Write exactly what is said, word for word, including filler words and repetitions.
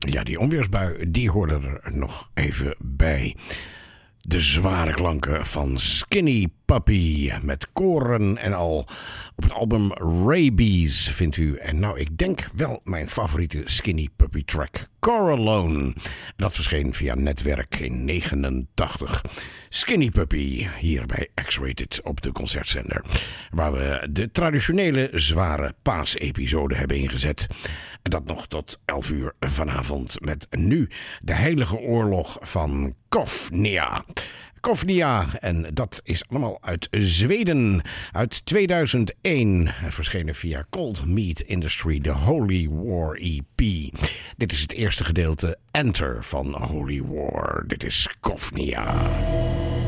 Ja, die onweersbui, die hoorde er nog even bij. De zware klanken van Skinny Puppy met koren en al. Op het album Rabies vindt u, en nou ik denk wel mijn favoriete Skinny Puppy track, Core Alone. Dat verscheen via Netwerk in negenentachtig. Skinny Puppy hier bij X-Rated op de concertzender. Waar we de traditionele zware paasepisode hebben ingezet. En dat nog tot elf uur vanavond met nu de heilige oorlog van Kofnia. Kofnia, en dat is allemaal uit Zweden, uit tweeduizend één, verschenen via Cold Meat Industry, de Holy War E P. Dit is het eerste gedeelte, Enter, van Holy War. Dit is Kofnia.